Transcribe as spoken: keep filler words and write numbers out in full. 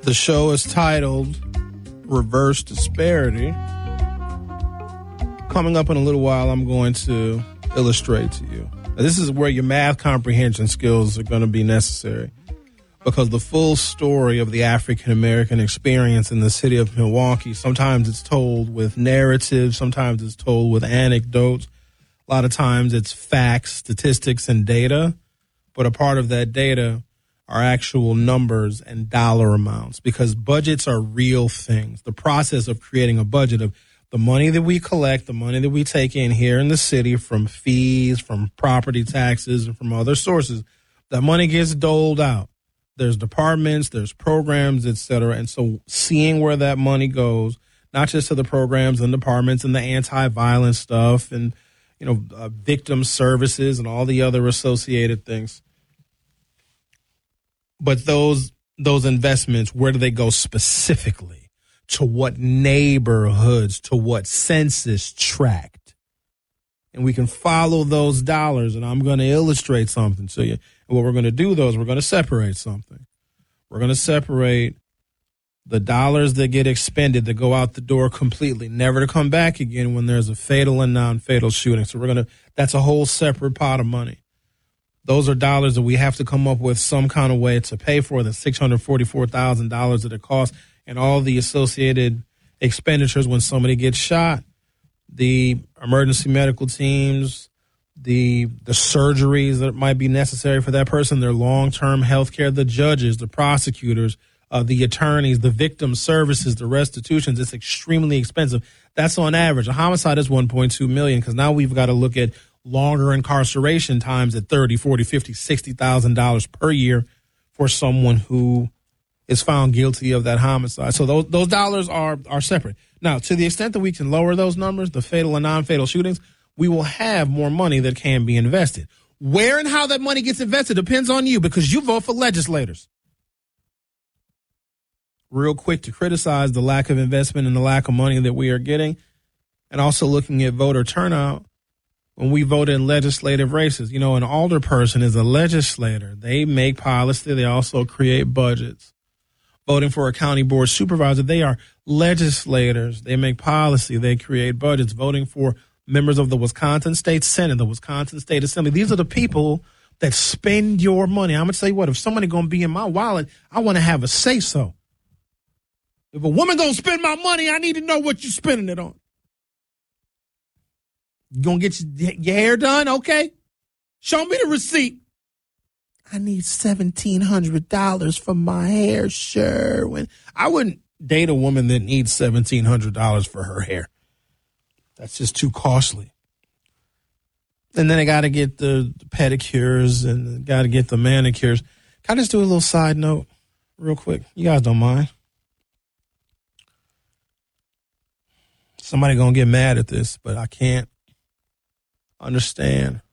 The show is titled Reverse Disparity. Coming up in a little while, I'm going to illustrate to you. Now, this is where your math comprehension skills are going to be necessary, because the full story of the African American experience in the city of Milwaukee, sometimes it's told with narrative, sometimes it's told with anecdotes. A lot of times it's facts, statistics, and data, but a part of that data are actual numbers and dollar amounts, because budgets are real things. The process of creating a budget of the money that we collect, the money that we take in here in the city from fees, from property taxes, and from other sources, that money gets doled out. There's departments, there's programs, et cetera. And so seeing where that money goes, not just to the programs and departments and the anti-violence stuff and, you know, uh, victim services and all the other associated things. But those those investments, where do they go specifically? To what neighborhoods? To what census tract? And we can follow those dollars, and I'm going to illustrate something to you. And what we're going to do, though, is we're going to separate something. We're going to separate the dollars that get expended, that go out the door completely, never to come back again when there's a fatal and non-fatal shooting. So we're going to, that's a whole separate pot of money. Those are dollars that we have to come up with some kind of way to pay for the six hundred forty-four thousand dollars that it costs and all the associated expenditures when somebody gets shot, the emergency medical teams, the the surgeries that might be necessary for that person, their long-term health care, the judges, the prosecutors, uh, the attorneys, the victim services, the restitutions. It's extremely expensive. That's on average. A homicide is one point two million dollars, because now we've got to look at longer incarceration times at thirty, forty, fifty, sixty thousand dollars per year for someone who is found guilty of that homicide. So those those dollars are are separate. Now, to the extent that we can lower those numbers, the fatal and non-fatal shootings, we will have more money that can be invested. Where and how that money gets invested depends on you, because you vote for legislators. Real quick to criticize the lack of investment and the lack of money that we are getting, and also looking at voter turnout. When we vote in legislative races, you know, an alderperson is a legislator. They make policy. They also create budgets. Voting for a county board supervisor, they are legislators. They make policy. They create budgets. Voting for members of the Wisconsin State Senate, the Wisconsin State Assembly, these are the people that spend your money. I'm going to tell you what, if somebody going to be in my wallet, I want to have a say-so. If a woman going to spend my money, I need to know what you're spending it on. You gonna get your, your hair done? Okay. Show me the receipt. I need seventeen hundred dollars for my hair, Sherwin. I wouldn't date a woman that needs seventeen hundred dollars for her hair. That's just too costly. And then I got to get the pedicures and got to get the manicures. Can I just do a little side note real quick? You guys don't mind? Somebody gonna get mad at this, but I can't understand